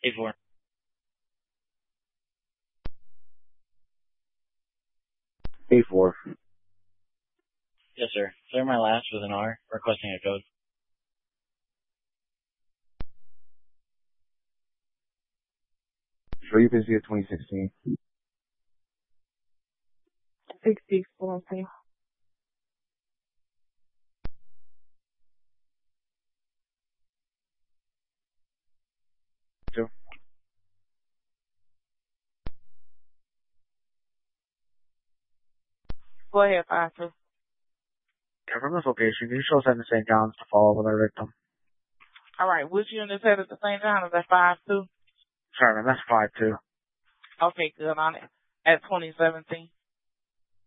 A4. A4. Yes, sir. Clear my last with an R, requesting a code. Show you busy at 2016. 64, okay. Two. Go ahead, 5-2. Yeah, from this location, can you show us in St. John's to follow up with our victim? All right, which unit is headed to St. John? Is that 5-2? Sorry, man, that's 5-2. Okay, good. On it at 2017.